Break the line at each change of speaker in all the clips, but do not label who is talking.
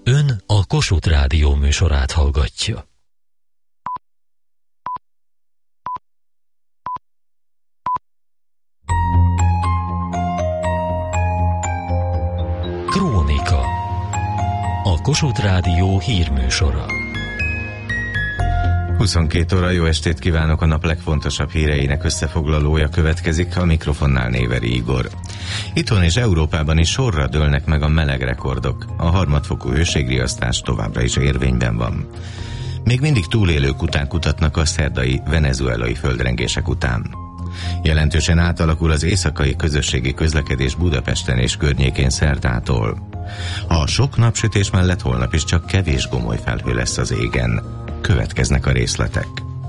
Ön a Kossuth Rádió műsorát hallgatja. Krónika. A Kossuth Rádió hírműsora.
22 óra, jó estét kívánok, a nap legfontosabb híreinek összefoglalója következik, a mikrofonnál Néveri Igor. Itthon és Európában is sorra dőlnek meg a melegrekordok. A harmadfokú hőségriasztás továbbra is érvényben van. Még mindig túlélők után kutatnak a szerdai venezuelai földrengések után. Jelentősen átalakul az éjszakai közösségi közlekedés Budapesten és környékén szerdától. A sok napsütés mellett holnap is csak kevés gomolyfelhő lesz az égen. Következnek a részletek.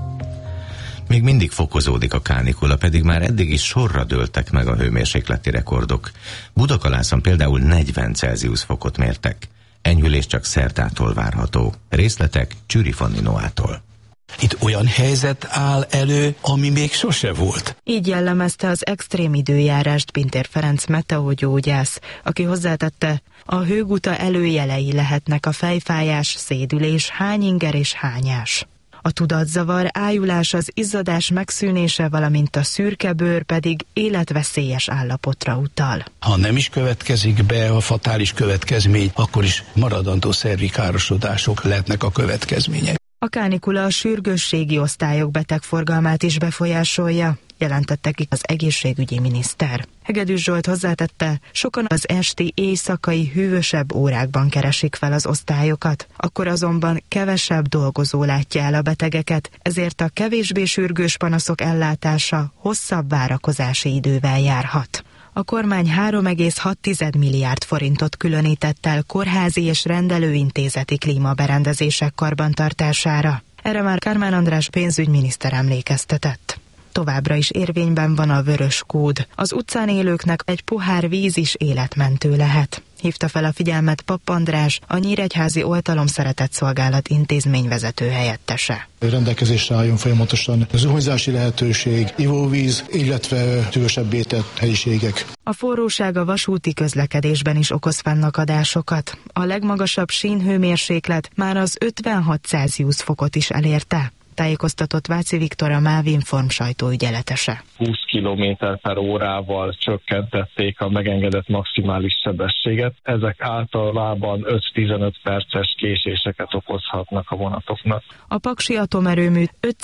Még mindig fokozódik a kánikula, pedig már eddig is sorra dőltek meg a hőmérsékleti rekordok. Budakalászon például 40 Celsius fokot mértek. Enyhülés csak szerdától várható. Részletek Csüri Fanni Noától.
Itt olyan helyzet áll elő, ami még sose volt.
Így jellemezte az extrém időjárást Pintér Ferenc meteogyógyász, aki hozzátette, a hőguta előjelei lehetnek a fejfájás, szédülés, hányinger és hányás. A tudatzavar, ájulás, az izzadás megszűnése, valamint a szürke bőr pedig életveszélyes állapotra utal.
Ha nem is következik be a fatális következmény, akkor is maradandó szervi károsodások lehetnek a következmények.
A kánikula a sürgősségi osztályok betegforgalmát is befolyásolja, jelentette ki az egészségügyi miniszter. Hegedűs Zsolt hozzátette, sokan az esti éjszakai hűvösebb órákban keresik fel az osztályokat, akkor azonban kevesebb dolgozó látja el a betegeket, ezért a kevésbé sürgős panaszok ellátása hosszabb várakozási idővel járhat. A kormány 3,6 milliárd forintot különített el kórházi és rendelőintézeti klímaberendezések karbantartására. Erre már Kármán András pénzügyminiszter emlékeztetett. Továbbra is érvényben van a vörös kód. Az utcán élőknek egy pohár víz is életmentő lehet. Hívta fel a figyelmet Papp András, a Nyíregyházi Oltalom Szeretetszolgálat intézményvezető helyettese.
Rendelkezésre álljon folyamatosan zuhanyzási lehetőség, ivóvíz, illetve hűvösebbé tett helyiségek.
A forróság a vasúti közlekedésben is okoz fennakadásokat. A legmagasabb sínhőmérséklet már az 56 Celsius fokot is elérte, tájékoztatott Váci Viktor, a MÁV Inform sajtóügyeletese.
20 km/órával csökkentették a megengedett maximális sebességet. Ezek általában 5-15 perces késéseket okozhatnak a vonatoknak.
A Paksi atomerőmű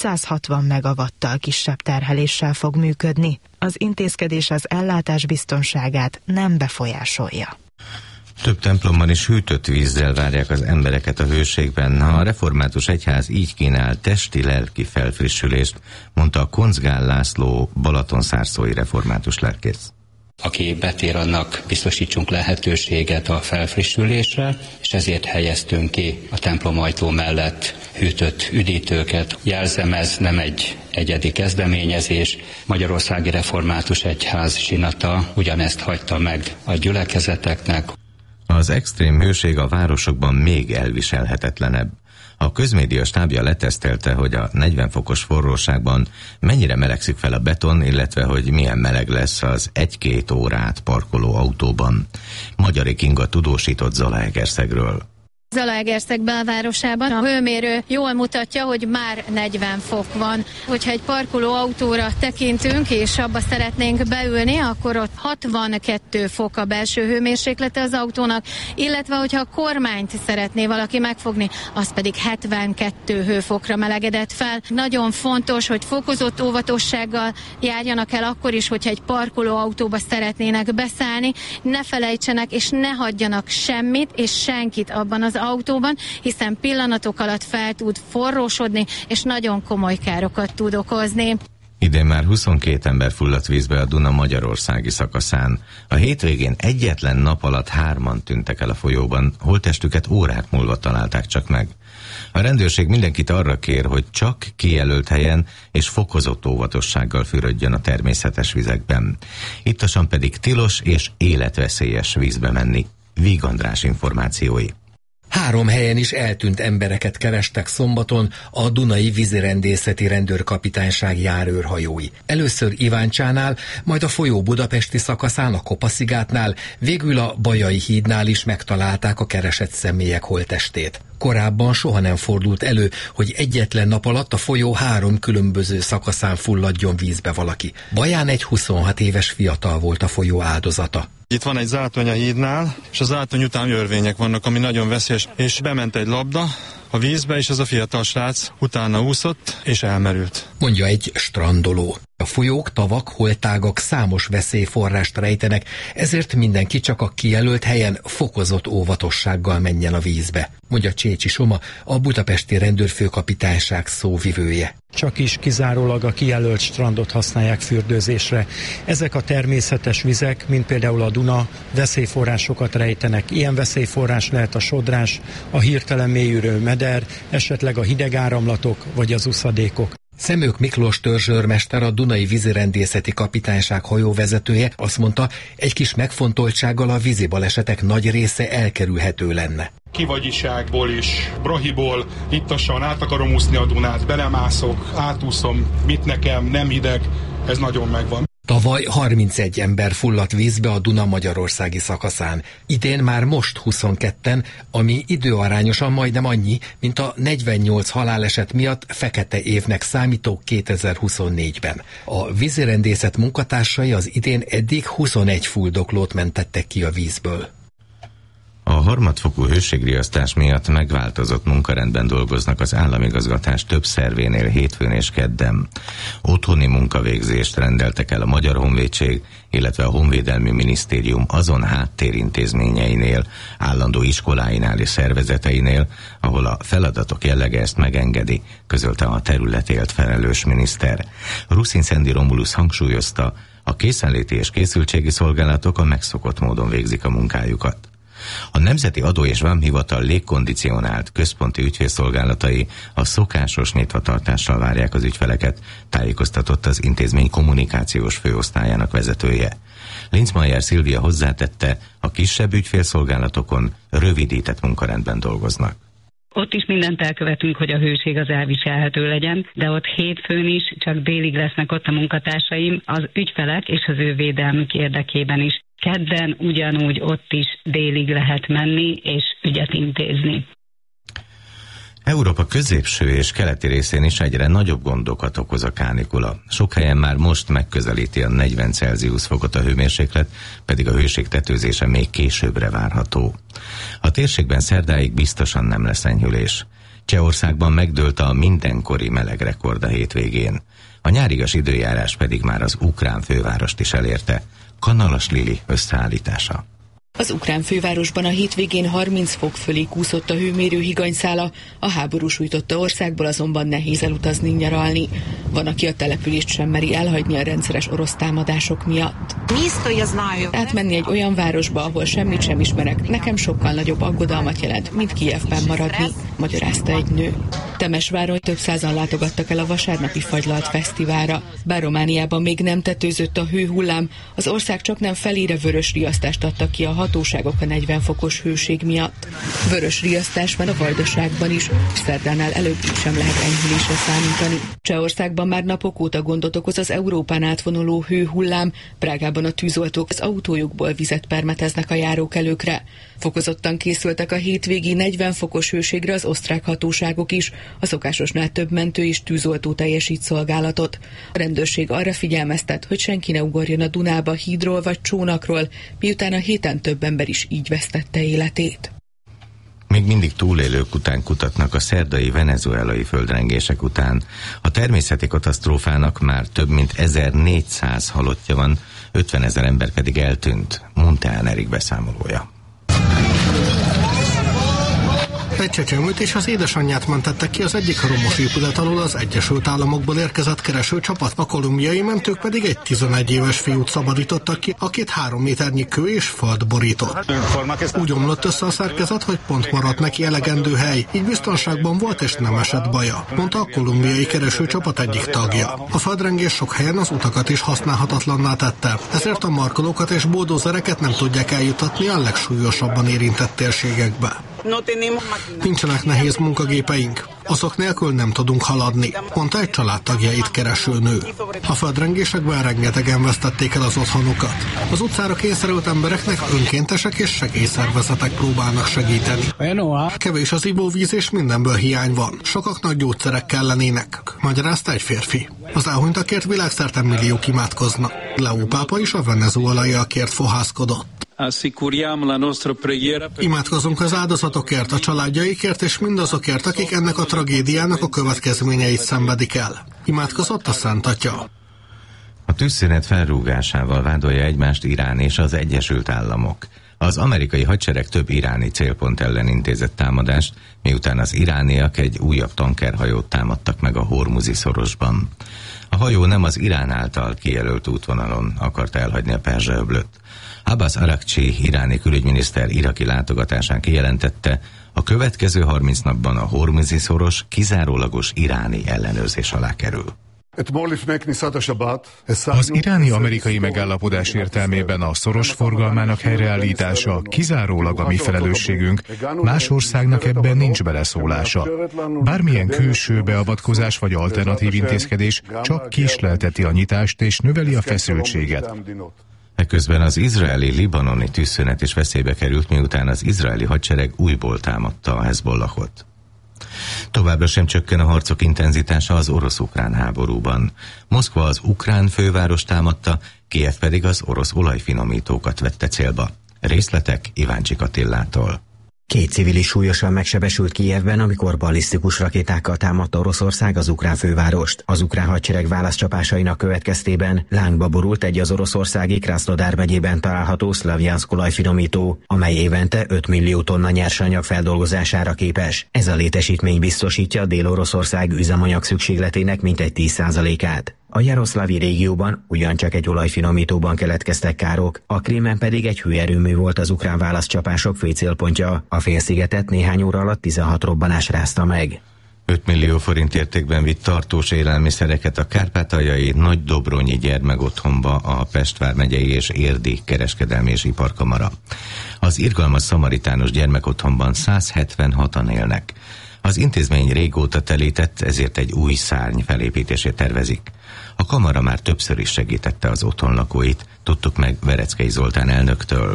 560 megawattal kisebb terheléssel fog működni. Az intézkedés az ellátás biztonságát nem befolyásolja.
Több templomban is hűtött vízzel várják az embereket a hőségben. A református egyház így kínál testi-lelki felfrissülést, mondta a Koncgál László balatonszárszói református lelkész.
Aki betér, annak biztosítsunk lehetőséget a felfrissülésre, és ezért helyeztünk ki a templomajtó mellett hűtött üdítőket. Jelzem, ez nem egy egyedi kezdeményezés. Magyarországi Református Egyház sinata ugyanezt hagyta meg a gyülekezeteknek.
Az extrém hőség a városokban még elviselhetetlenebb. A közmédia stábja letesztelte, hogy a 40 fokos forróságban mennyire melegszik fel a beton, illetve hogy milyen meleg lesz az 1-2 órát parkoló autóban. Magyari Kinga tudósított Zalaegerszegről.
Zalaegerszeg belvárosában a hőmérő jól mutatja, hogy már 40 fok van. Hogyha egy parkoló autóra tekintünk, és abba szeretnénk beülni, akkor ott 62 fok a belső hőmérséklete az autónak, illetve hogyha a kormányt szeretné valaki megfogni, az pedig 72 hőfokra melegedett fel. Nagyon fontos, hogy fokozott óvatossággal járjanak el akkor is, hogyha egy parkoló autóba szeretnének beszállni. Ne felejtsenek és ne hagyjanak semmit és senkit abban az autóban, hiszen pillanatok alatt fel tud forrósodni, és nagyon komoly károkat tud okozni.
Idén már 22 ember fulladt vízbe a Duna magyarországi szakaszán. A hétvégén egyetlen nap alatt 3-an tűntek el a folyóban, holttestüket órák múlva találták csak meg. A rendőrség mindenkit arra kér, hogy csak kijelölt helyen és fokozott óvatossággal fürödjön a természetes vizekben. Ittasan pedig tilos és életveszélyes vízbe menni. Víg András információi.
3 helyen is eltűnt embereket kerestek szombaton a Dunai Vízirendészeti Rendőrkapitányság járőrhajói. Először Iváncsánál, majd a folyó budapesti szakaszán, a Kopaszigátnál, végül a Bajai hídnál is megtalálták a keresett személyek holttestét. Korábban soha nem fordult elő, hogy egyetlen nap alatt a folyó 3 különböző szakaszán fulladjon vízbe valaki. Baján egy 26 éves fiatal volt a folyó áldozata.
Itt van egy zátony a hídnál, és a zátony után örvények vannak, ami nagyon veszélyes, és bement egy labda a vízbe, és az a fiatal srác utána úszott, és elmerült.
Mondja egy strandoló. A folyók, tavak, holtágak számos veszélyforrást rejtenek, ezért mindenki csak a kijelölt helyen fokozott óvatossággal menjen a vízbe, mondja Csécsi Soma, a budapesti rendőrfőkapitányság szóvivője.
Csak is kizárólag a kijelölt strandot használják fürdőzésre. Ezek a természetes vizek, mint például a Duna, veszélyforrásokat rejtenek. Ilyen veszélyforrás lehet a sodrás, a hirtelen mélyülő meder, esetleg a hidegáramlatok vagy az uszadékok.
Szemők Miklós törzsőrmester, a Dunai Vízirendészeti Kapitányság hajóvezetője azt mondta, egy kis megfontoltsággal a vízi balesetek nagy része elkerülhető lenne.
Kivagyiságból is, brahiból, ittasan át akarom úszni a Dunát, belemászok, átúszom, mit nekem, nem hideg, ez nagyon megvan.
Tavaly 31 ember fulladt vízbe a Duna magyarországi szakaszán. Idén már most 22-en, ami időarányosan majdnem annyi, mint a 48 haláleset miatt fekete évnek számító 2024-ben. A vízirendészet munkatársai az idén eddig 21 fuldoklót mentettek ki a vízből.
A harmadfokú hőségriasztás miatt megváltozott munkarendben dolgoznak az államigazgatás több szervénél hétfőn és kedden. Otthoni munkavégzést rendeltek el a Magyar Honvédség, illetve a Honvédelmi Minisztérium azon háttérintézményeinél, állandó iskoláinál és szervezeteinél, ahol a feladatok jellege ezt megengedi, közölte a területért felelős miniszter. Ruszin Szendi Romulus hangsúlyozta, a készenléti és készültségi szolgálatok a megszokott módon végzik a munkájukat. A Nemzeti Adó- és Vámhivatal légkondicionált központi ügyfélszolgálatai a szokásos nyitvatartással várják az ügyfeleket, tájékoztatott az intézmény kommunikációs főosztályának vezetője. Linzmayer Szilvia hozzátette, a kisebb ügyfélszolgálatokon rövidített munkarendben dolgoznak.
Ott is mindent elkövetünk, hogy a hőség az elviselhető legyen, de ott hétfőn is csak délig lesznek ott a munkatársaim az ügyfelek és az ő védelmük érdekében is. Kedden ugyanúgy ott is délig lehet menni és ügyet intézni.
Európa középső és keleti részén is egyre nagyobb gondokat okoz a kánikula. Sok helyen már most megközelíti a 40 Celsius fokot a hőmérséklet, pedig a hőség tetőzése még későbbre várható. A térségben szerdáig biztosan nem lesz enyhülés. Csehországban megdőlt a mindenkori melegrekord a hétvégén. A nyárigas időjárás pedig már az ukrán fővárost is elérte. Kanalas Lili összeállítása.
Az ukrán fővárosban a hétvégén 30 fok fölé kúszott a hőmérő higanyszála, a háború sújtotta országból azonban nehéz elutazni, nyaralni. Van, aki a települést sem meri elhagyni a rendszeres orosz támadások miatt. Átmenni egy olyan városba, ahol semmit sem ismerek, nekem sokkal nagyobb aggodalmat jelent, mint Kijevben maradni, magyarázta egy nő. Temesváron több százan látogattak el a vasárnapi fagylalt fesztiválra. Bár Romániában még nem tetőzött a hőhullám, az ország csaknem felére vörös riasztást adtak ki a hatóságok a 40 fokos hőség miatt. Vörös riasztás van a Vajdaságban is, és szerdánál előbb sem lehet enyhülésre számítani. Csehországban már napok óta gondot okoz az Európán átvonuló hőhullám, Prágában a tűzoltók az autójukból vizet permeteznek a járókelőkre. Fokozottan készültek a hétvégi 40 fokos hőségre az osztrák hatóságok is, a szokásosnál több mentő és tűzoltó teljesít szolgálatot. A rendőrség arra figyelmeztet, hogy senki ne ugorjon a Dunába hídról vagy csónakról, miután a héten több ember is így vesztette életét.
Még mindig túlélők után kutatnak a szerdai venezuelai földrengések után. A természeti katasztrófának már több mint 1400 halottja van, 50 000 ember pedig eltűnt. Montán Erik beszámolója.
Egy csecsemőt és az édesanyját mentettek ki az egyik romos épület alól az Egyesült Államokból érkezett keresőcsapat, a kolumbiai mentők pedig egy 11 éves fiút szabadítottak ki, akit 3 méternyi kő és föld borított. Úgy omlott össze a szerkezet, hogy pont maradt neki elegendő hely, így biztonságban volt és nem esett baja, mondta a kolumbiai keresőcsapat egyik tagja. A földrengés sok helyen az utakat is használhatatlanná tette, ezért a markolókat és buldózereket nem tudják eljutatni a legsúlyosabban érintett térségekbe. Nincsenek nehéz munkagépeink. Azok nélkül nem tudunk haladni, mondta egy családtagjait kereső nő. A földrengésekben rengetegen vesztették el az otthonukat. Az utcára kényszerült embereknek önkéntesek és segélyszervezetek próbálnak segíteni. Kevés az ivóvíz és mindenből hiány van. Sokaknak gyógyszerek kellenének, magyarázta egy férfi. Az elhunytakért világszerte milliók imádkoznak. Leó pápa is a venezuelaiakért fohászkodott. Imádkozunk az áldozatokért, a családjaikért és mindazokért, akik ennek a tragédiának a következményeit szenvedik el. Imádkozott a Szent Atya.
A tűzszünet felrúgásával vádolja egymást Irán és az Egyesült Államok. Az amerikai hadsereg több iráni célpont ellen intézett támadást, miután az irániak egy újabb tankerhajót támadtak meg a Hormuzi szorosban. A hajó nem az Irán által kijelölt útvonalon akarta elhagyni a Perzsa-öblöt. Abbas Araghchi iráni külügyminiszter iraki látogatásán kijelentette, a következő 30 napban a Hormuzi szoros kizárólagos iráni ellenőrzés alá kerül.
Az iráni-amerikai megállapodás értelmében a szoros forgalmának helyreállítása kizárólag a mi felelősségünk, más országnak ebben nincs beleszólása. Bármilyen külső beavatkozás vagy alternatív intézkedés csak késlelteti a nyitást és növeli a feszültséget.
Eközben az izraeli-libanoni tűzszünet is veszélybe került, miután az izraeli hadsereg újból támadta a Hezbollahot. Továbbra sem csökken a harcok intenzitása az orosz-ukrán háborúban. Moszkva az ukrán főváros támadta, Kijev pedig az orosz olajfinomítókat vette célba. Részletek Iváncsik Attillától.
2 civil is súlyosan megsebesült Kijevben, amikor ballisztikus rakétákkal támadta Oroszország az ukrán fővárost. Az ukrán hadsereg válaszcsapásainak következtében lángba borult egy az oroszországi Krasznodar megyében található Szlavjanszk olajfinomító, amely évente 5 millió tonna nyersanyag feldolgozására képes. Ez a létesítmény biztosítja Dél-Oroszország üzemanyag szükségletének mintegy 10%-át. A Jaroszlavi régióban ugyancsak egy olajfinomítóban keletkeztek károk, a Krímen pedig egy hőerőmű volt az ukrán válaszcsapások fő célpontja. A félszigetet néhány óra alatt 16 robbanás rázta meg.
5 millió forint értékben vitt tartós élelmiszereket a kárpátaljai Nagydobronyi gyermekotthonba a Pest vármegyei és Érdi kereskedelmi és iparkamara. Az irgalmas szamaritánus gyermekotthonban 176-an élnek. Az intézmény régóta telített, ezért egy új szárny felépítését tervezik. A kamara már többször is segítette az otthon lakóit, tudtuk meg Vereckei Zoltán elnöktől.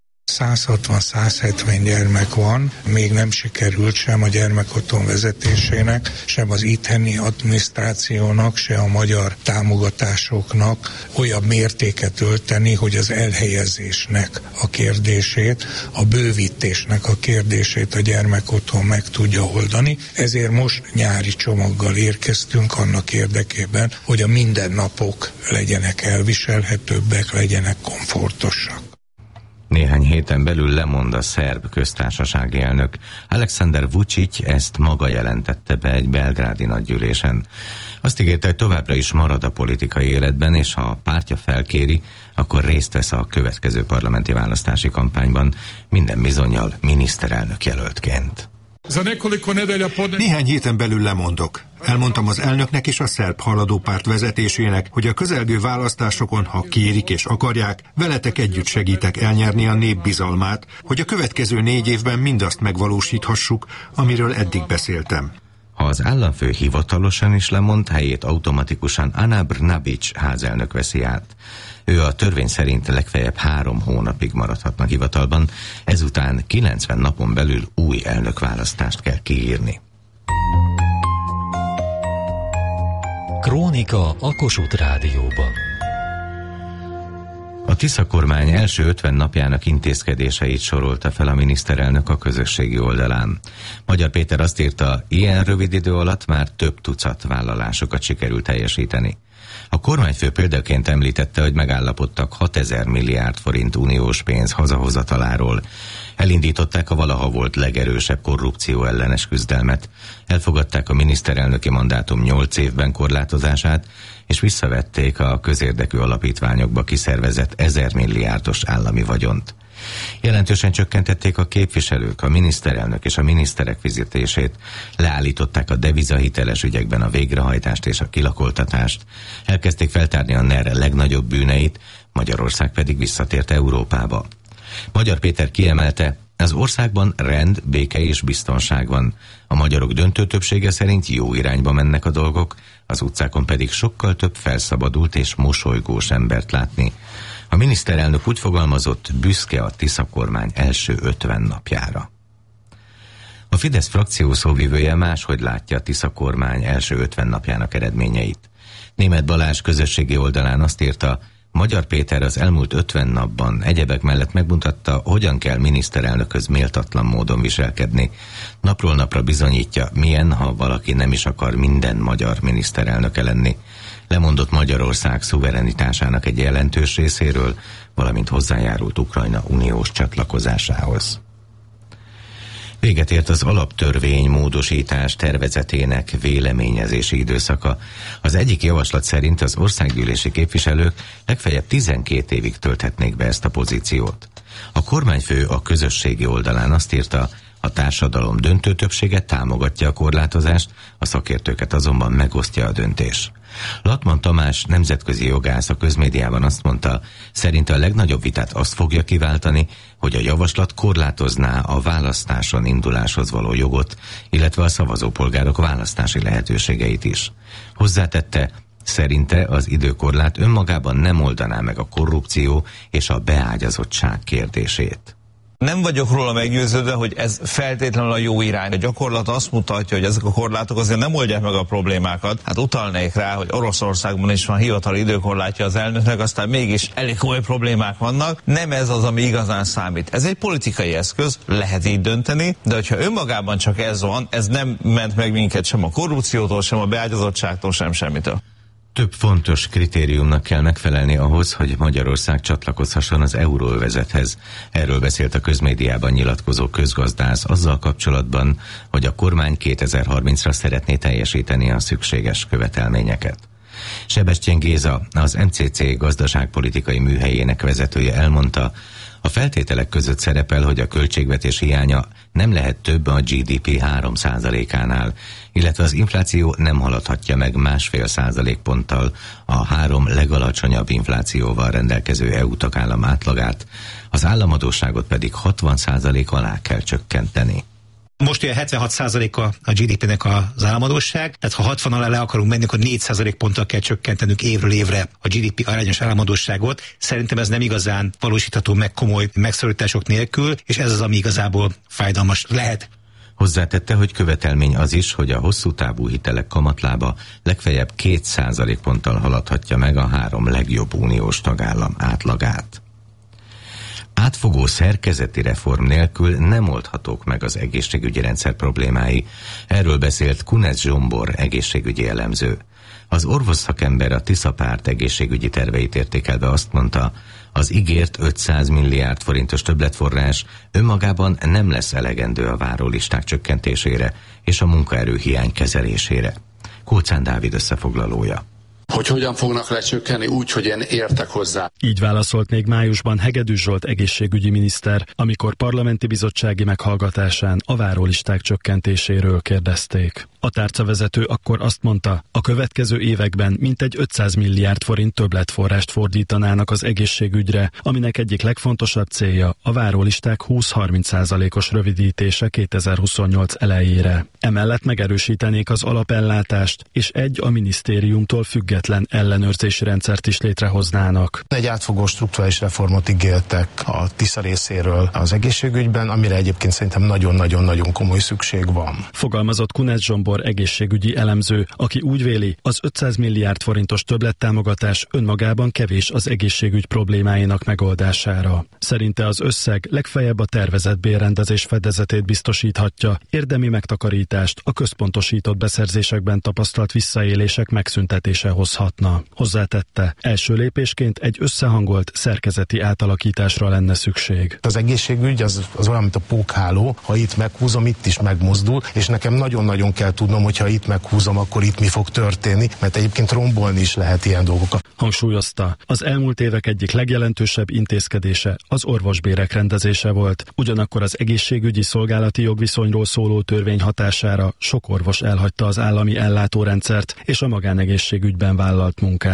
160-170 gyermek van, még nem sikerült sem a gyermekotthon vezetésének, sem az itteni adminisztrációnak, se a magyar támogatásoknak olyan mértéket ölteni, hogy az elhelyezésnek a kérdését, a bővítésnek a kérdését a gyermekotthon meg tudja oldani. Ezért most nyári csomaggal érkeztünk annak érdekében, hogy a mindennapok legyenek elviselhetőbbek, legyenek komfortosak.
Néhány héten belül lemond a szerb köztársasági elnök. Alexander Vučić ezt maga jelentette be egy belgrádi nagygyűlésen. Azt ígérte, hogy továbbra is marad a politikai életben, és ha a pártja felkéri, akkor részt vesz a következő parlamenti választási kampányban, minden bizonnyal miniszterelnök jelöltként.
Néhány héten belül lemondok. Elmondtam az elnöknek és a szerb haladó párt vezetésének, hogy a közelgő választásokon, ha kérik és akarják, veletek együtt segítek elnyerni a nép bizalmát, hogy a következő 4 évben mindazt megvalósíthassuk, amiről eddig beszéltem.
Ha az államfő hivatalosan is lemond, helyét automatikusan Ana Brnabić házelnök veszi át. Ő a törvény szerint legfeljebb 3 hónapig maradhatnak hivatalban, ezután 90 napon belül új elnökválasztást kell kiírni.
Krónika a Kossuth Rádióban.
A Tisza kormány első 50 napjának intézkedéseit sorolta fel a miniszterelnök a közösségi oldalán. Magyar Péter azt írta, ilyen rövid idő alatt már több tucat vállalásokat sikerült teljesíteni. A kormányfő példaként említette, hogy megállapodtak 6000 milliárd forint uniós pénz hazahozataláról. Elindították a valaha volt legerősebb korrupció ellenes küzdelmet, elfogadták a miniszterelnöki mandátum 8 évben korlátozását, és visszavették a közérdekű alapítványokba kiszervezett 1000 milliárdos állami vagyont. Jelentősen csökkentették a képviselők, a miniszterelnök és a miniszterek fizetését, leállították a devizahiteles ügyekben a végrehajtást és a kilakoltatást, elkezdték feltárni a NER legnagyobb bűneit, Magyarország pedig visszatért Európába. Magyar Péter kiemelte, Az országban rend, béke és biztonság van. A magyarok döntő többsége szerint jó irányba mennek a dolgok, az utcákon pedig sokkal több felszabadult és mosolygós embert látni. A miniszterelnök úgy fogalmazott, büszke a Tisza kormány első 50 napjára. A Fidesz frakció szóvivője máshogy látja a Tisza kormány első 50 napjának eredményeit. Németh Balázs közösségi oldalán azt írta, Magyar Péter az elmúlt 50 napban egyebek mellett megmutatta, hogyan kell miniszterelnökhöz méltatlan módon viselkedni. Napról napra bizonyítja, milyen, ha valaki nem is akar minden magyar miniszterelnöke lenni. Lemondott Magyarország szuverenitásának egy jelentős részéről, valamint hozzájárult Ukrajna uniós csatlakozásához. Véget ért az alaptörvény módosítás tervezetének véleményezési időszaka. Az egyik javaslat szerint az országgyűlési képviselők legfeljebb 12 évig tölthetnék be ezt a pozíciót. A kormányfő a közösségi oldalán azt írta, a társadalom döntő többsége támogatja a korlátozást, a szakértőket azonban megosztja a döntés. Latman Tamás nemzetközi jogász a közmédiában azt mondta, szerinte a legnagyobb vitát azt fogja kiváltani, hogy a javaslat korlátozná a választáson induláshoz való jogot, illetve a szavazópolgárok választási lehetőségeit is. Hozzátette, szerinte az időkorlát önmagában nem oldaná meg a korrupció és a beágyazottság kérdését.
Nem vagyok róla meggyőződve, hogy ez feltétlenül a jó irány. A gyakorlat azt mutatja, hogy ezek a korlátok azért nem oldják meg a problémákat. Hát utalnék rá, hogy Oroszországban is van hivatali időkorlátja az elnöknek, aztán mégis elég komoly problémák vannak. Nem ez az, ami igazán számít. Ez egy politikai eszköz, lehet így dönteni, de hogyha önmagában csak ez van, ez nem ment meg minket sem a korrupciótól, sem a beágyazottságtól, sem semmitől.
Több fontos kritériumnak kell megfelelni ahhoz, hogy Magyarország csatlakozhasson az euróövezethez. Erről beszélt a közmédiában nyilatkozó közgazdász azzal kapcsolatban, hogy a kormány 2030-ra szeretné teljesíteni a szükséges követelményeket. Sebestyén Géza, az MCC gazdaságpolitikai műhelyének vezetője elmondta, a feltételek között szerepel, hogy a költségvetés hiánya nem lehet több a GDP 3%-ánál, illetve az infláció nem haladhatja meg 1,5 ponttal a 3 legalacsonyabb inflációval rendelkező EU tagállam átlagát, az államadósságot pedig 60% alá kell csökkenteni.
Most ugye 76%-a a GDP-nek az államadósság, tehát ha 60 alá le akarunk menni, akkor 4% ponttal kell csökkentenünk évről évre a GDP arányos államadósságot. Szerintem ez nem igazán valósítható meg komoly megszorítások nélkül, és ez az, ami igazából fájdalmas lehet.
Hozzátette, hogy követelmény az is, hogy a hosszú távú hitelek kamatlába legfeljebb 2% ponttal haladhatja meg a 3 legjobb uniós tagállam átlagát. Átfogó szerkezeti reform nélkül nem oldhatók meg az egészségügyi rendszer problémái. Erről beszélt Kunec Zsombor egészségügyi elemző. Az orvosszakember a Tisza párt egészségügyi terveit értékelve azt mondta, az ígért 500 milliárd forintos többletforrás önmagában nem lesz elegendő a várólisták csökkentésére és a munkaerőhiány kezelésére. Kóczán Dávid összefoglalója.
Hogy hogyan fognak lecsökkenni úgy, hogy én értek hozzá.
Így válaszolt még májusban Hegedűs Zsolt egészségügyi miniszter, amikor parlamenti bizottsági meghallgatásán a várólisták csökkentéséről kérdezték. A tárcavezető akkor azt mondta, a következő években mintegy 500 milliárd forint többletforrást fordítanának az egészségügyre, aminek egyik legfontosabb célja a várólisták 20-30%-os rövidítése 2028 elejére. Emellett megerősítenék az alapellátást, és egy a minisztériumtól független ellenőrzési rendszert is létrehoznának.
Egy átfogó strukturális reformot ígértek a Tisza részéről az egészségügyben, amire egyébként szerintem nagyon-nagyon-nagyon komoly szükség van.
Fogalmazott Kunec Zsombor egészségügyi elemző, aki úgy véli, az 500 milliárd forintos többlettámogatás önmagában kevés az egészségügy problémáinak megoldására. Szerinte az összeg legfeljebb a tervezett bérrendezés fedezetét biztosíthatja, érdemi megtakarítást a központosított beszerzésekben tapasztalt visszaélések megszüntetése hozhatna. Hozzátette, első lépésként egy összehangolt szerkezeti átalakításra lenne szükség.
Az egészségügy az olyan, mint a pókháló, ha itt meghúzom, itt is megmozdul, és nekem nagyon-nagyon kell tudnom, hogy ha itt meghúzom, akkor itt mi fog történni, mert egyébként rombolni is lehet ilyen dolgokat.
Hangsúlyozta, az elmúlt évek egyik legjelentősebb intézkedése az orvosbérek rendezése volt. Ugyanakkor az egészségügyi szolgálati jogviszonyról szóló törvény hatására sok orvos elhagyta az állami ellátórendszert és a magánegészségügyben vállalt munkát.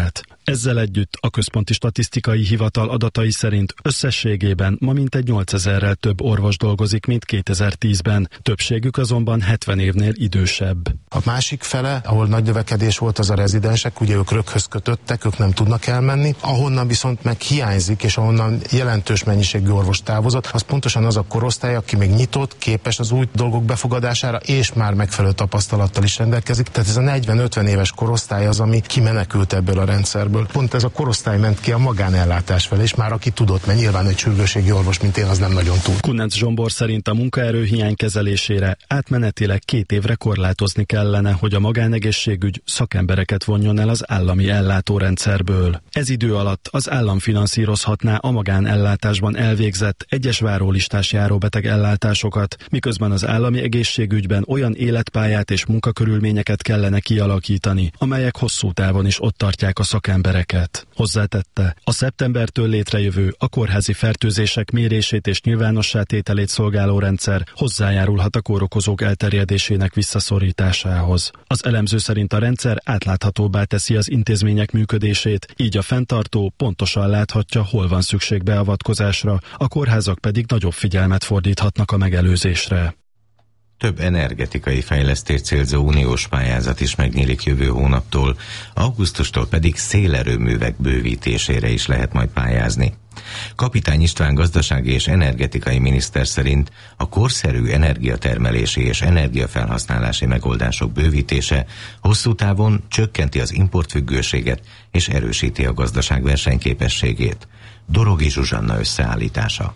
Ezzel együtt a Központi Statisztikai Hivatal adatai szerint összességében ma mintegy 8000-rel több orvos dolgozik, mint 2010-ben. Többségük azonban 70 évnél idősebb.
A másik fele, ahol nagy növekedés volt, az a rezidensek, ugye ők röghöz kötöttek, ők nem tudnak elmenni. Ahonnan viszont meg hiányzik, és ahonnan jelentős mennyiségű orvos távozott, az pontosan az a korosztály, aki még nyitott, képes az új dolgok befogadására, és már megfelelő tapasztalattal is rendelkezik. Tehát ez a 40-50 éves korosztály az, ami kimenekült ebből a rendszerből. Pont ez a korosztály ment ki a magánellátás felé, és már aki tudott, mert nyilván egy sürgősségi orvos, mint én, az nem nagyon tud.
Kunec Zsombor szerint a munkaerőhiány kezelésére átmenetileg 2 évre korlátozni kellene, hogy a magánegészségügy szakembereket vonjon el az állami ellátórendszerből. Ez idő alatt az állam finanszírozhatná a magánellátásban elvégzett egyes várólistás járóbeteg ellátásokat, miközben az állami egészségügyben olyan életpályát és munkakörülményeket kellene kialakítani, amelyek hosszú távon is ott tartják a szakembereket. Hozzátette, a szeptembertől létrejövő a kórházi fertőzések mérését és nyilvánossá tételét szolgáló rendszer hozzájárulhat a kórokozók elterjedésének visszaszorításához. Az elemző szerint a rendszer átláthatóbbá teszi az intézmények működését, így a fenntartó pontosan láthatja, hol van szükség beavatkozásra, a kórházak pedig nagyobb figyelmet fordíthatnak a megelőzésre.
Több energetikai fejlesztést célzó uniós pályázat is megnyílik jövő hónaptól, augusztustól pedig szélerőművek bővítésére is lehet majd pályázni. Kapitány István gazdasági és energetikai miniszter szerint a korszerű energiatermelési és energiafelhasználási megoldások bővítése hosszú távon csökkenti az importfüggőséget és erősíti a gazdaság versenyképességét. Dorogi Zsuzsanna összeállítása.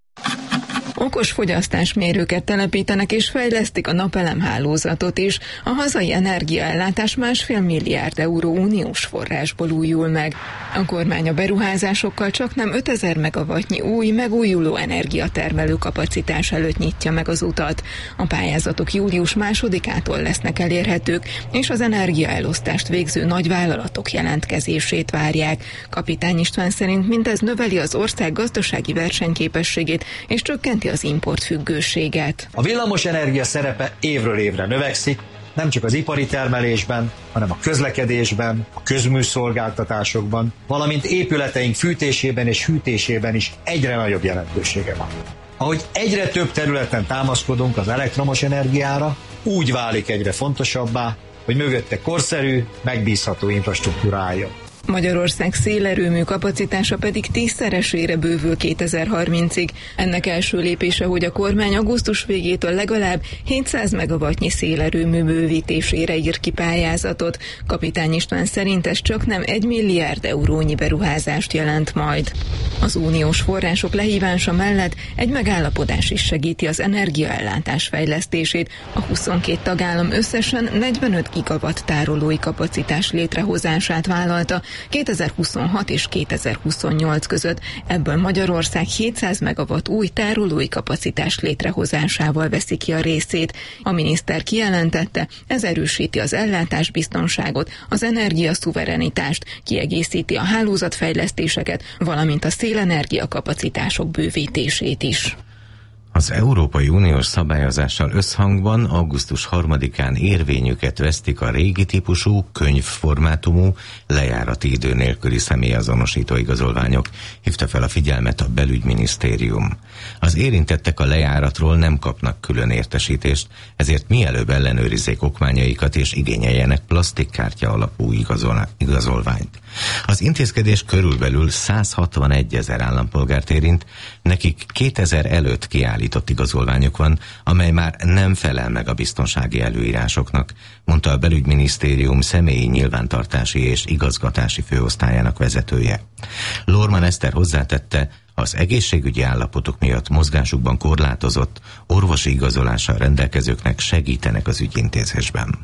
Okos fogyasztásmérőket telepítenek és fejlesztik a napelemhálózatot is. A hazai energiaellátás 1,5 milliárd euró uniós forrásból újul meg. A kormány a beruházásokkal csaknem 5000 megawattnyi új, megújuló energiatermelő kapacitás előtt nyitja meg az utat. A pályázatok július 2-ától lesznek elérhetők, és az energiaelosztást végző nagyvállalatok jelentkezését várják. Kapitány István szerint mindez növeli az ország gazdasági versenyképességét és csökkenti az importfüggőséget.
A villamosenergia szerepe évről évre növekszik, nem csak az ipari termelésben, hanem a közlekedésben, a közműszolgáltatásokban, valamint épületeink fűtésében és hűtésében is egyre nagyobb jelentősége van. Ahogy egyre több területen támaszkodunk az elektromos energiára, úgy válik egyre fontosabbá, hogy mögötte korszerű, megbízható infrastruktúra álljon.
Magyarország szélerőmű kapacitása pedig 10-szeresére bővül 2030-ig. Ennek első lépése, hogy a kormány augusztus végétől legalább 700 megawattnyi szélerőmű bővítésére ír ki pályázatot. Kapitány István szerint ez csaknem 1 milliárd eurónyi beruházást jelent majd. Az uniós források lehívása mellett egy megállapodás is segíti az energiaellátás fejlesztését. A 22 tagállam összesen 45 gigawatt tárolói kapacitás létrehozását vállalta 2026 és 2028 között. Ebből Magyarország 700 megawatt új tárolói kapacitás létrehozásával veszi ki a részét. A miniszter kijelentette, ez erősíti az ellátásbiztonságot, az energiaszuverenitást, kiegészíti a hálózatfejlesztéseket, valamint a szélenergia kapacitások bővítését is.
Az Európai Uniós szabályozással összhangban augusztus 3-án érvényüket vesztik a régi típusú, könyvformátumú, lejárati idő nélküli személyazonosító igazolványok, hívta fel a figyelmet a Belügyminisztérium. Az érintettek a lejáratról nem kapnak külön értesítést, ezért mielőbb ellenőrizzék okmányaikat és igényeljenek plastikkártya alapú igazolványt. Az intézkedés körülbelül 161 000 állampolgárt érint, nekik 2000 előtt kiállított igazolványuk van, amely már nem felel meg a biztonsági előírásoknak, mondta a Belügyminisztérium személyi nyilvántartási és igazgatási főosztályának vezetője. Lorman Eszter hozzátette, az egészségügyi állapotok miatt mozgásukban korlátozott, orvosi igazolással rendelkezőknek segítenek az ügyintézésben.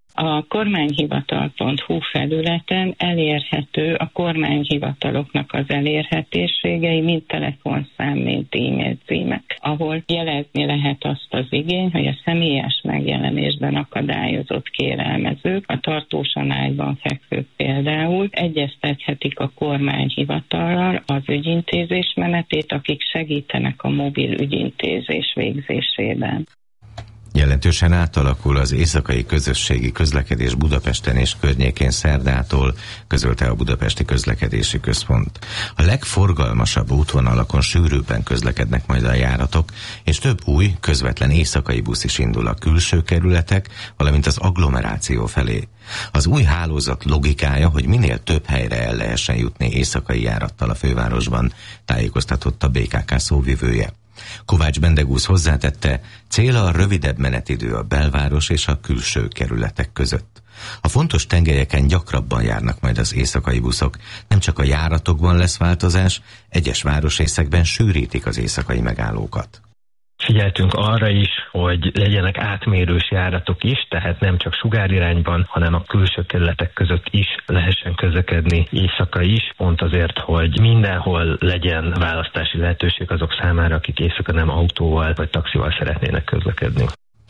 A kormányhivatal.hu felületen elérhető a kormányhivataloknak az elérhetőségei, mind telefonszám, mind e-mail címek, ahol jelezni lehet azt az igény, hogy a személyes megjelenésben akadályozott kérelmezők, a tartósan ágyban fekvők például egyeztethetik a kormányhivatallal az ügyintézés menetét, akik segítenek a mobil ügyintézés végzésében.
Jelentősen átalakul az éjszakai közösségi közlekedés Budapesten és környékén szerdától, közölte a Budapesti Közlekedési Központ. A legforgalmasabb útvonalakon sűrűbben közlekednek majd a járatok, és több új, közvetlen éjszakai busz is indul a külső kerületek, valamint az agglomeráció felé. Az új hálózat logikája, hogy minél több helyre el lehessen jutni éjszakai járattal a fővárosban, tájékoztatott a BKK szóvivője. Kovács Bendegúz hozzátette, cél a rövidebb menetidő a belváros és a külső kerületek között. A fontos tengelyeken gyakrabban járnak majd az éjszakai buszok, nem csak a járatokban lesz változás, egyes városrészekben sűrítik az éjszakai megállókat.
Figyeltünk arra is, hogy legyenek átmérős járatok is, tehát nem csak sugárirányban, hanem a külső kerületek között is lehessen közlekedni éjszaka is, pont azért, hogy mindenhol legyen választási lehetőség azok számára, akik éjszaka nem autóval vagy taxival szeretnének közlekedni.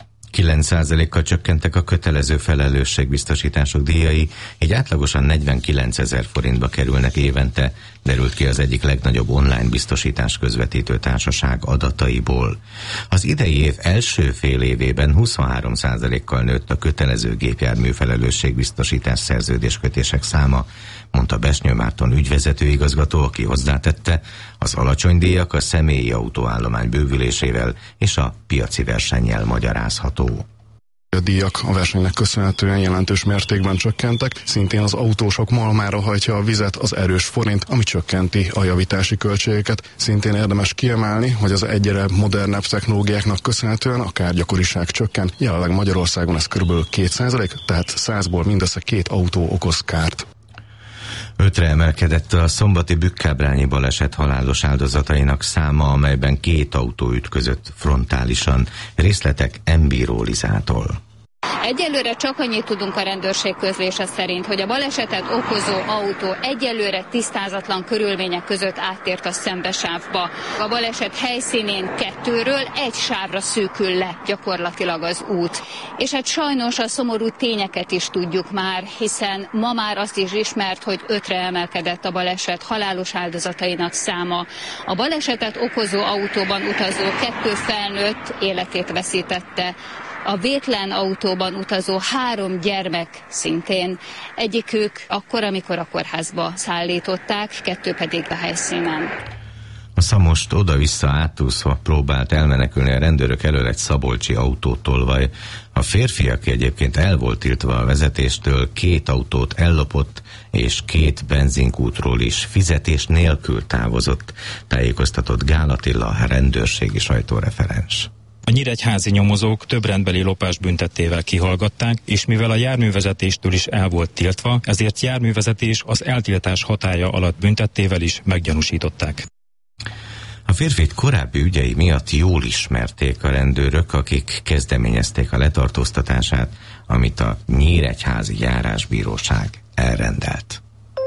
9%-kal csökkentek a kötelező felelősségbiztosítások díjai, így átlagosan 49 000 forintba kerülnek évente, derült ki az egyik legnagyobb online biztosítás közvetítő társaság adataiból. Az idei év első fél évében 23%-kal nőtt a kötelező gépjármű felelősségbiztosítás szerződéskötések száma, mondta Besnyő Márton ügyvezető igazgató, aki hozzátette, az alacsony díjak a személyi autóállomány bővülésével és a piaci versennyel magyarázható.
A díjak a versenynek köszönhetően jelentős mértékben csökkentek, szintén az autósok malmára hajtja a vizet az erős forint, ami csökkenti a javítási költségeket. Szintén érdemes kiemelni, hogy az egyre modernebb technológiáknak köszönhetően a kárgyakoriság csökken. Jelenleg Magyarországon ez kb. 2%, tehát 100-ból mindössze 2 autó okoz kárt.
5-re emelkedett a szombati bükkábrányi baleset halálos áldozatainak száma, amelyben 2 autó ütközött frontálisan. Részletek Embíró Lizától.
Egyelőre csak annyit tudunk a rendőrség közlése szerint, hogy a balesetet okozó autó egyelőre tisztázatlan körülmények között áttért a szembesávba. A baleset helyszínén 2-ről 1 sávra szűkül le gyakorlatilag az út. És hát sajnos a szomorú tényeket is tudjuk már, hiszen ma már azt is ismert, hogy 5-re emelkedett a baleset halálos áldozatainak száma. A balesetet okozó autóban utazó 2 felnőtt életét veszítette. A vétlen autóban utazó 3 gyermek szintén. Egyikük akkor, amikor a kórházba szállították, 2 pedig a helyszínen.
A Szamost oda-vissza átúszva próbált elmenekülni a rendőrök elől egy szabolcsi autótolvaj. A férfi, aki egyébként el volt tiltva a vezetéstől, 2 autót ellopott, és 2 benzinkútról is fizetés nélkül távozott, tájékoztatott Gál Attila, a rendőrségi sajtóreferens.
A nyíregyházi nyomozók több rendbeli lopásbüntettével kihallgatták, és mivel a járművezetéstől is el volt tiltva, ezért járművezetés az eltiltás hatálya alatt büntettével is meggyanúsították.
A férfit korábbi ügyei miatt jól ismerték a rendőrök, akik kezdeményezték a letartóztatását, amit a nyíregyházi járásbíróság elrendelt.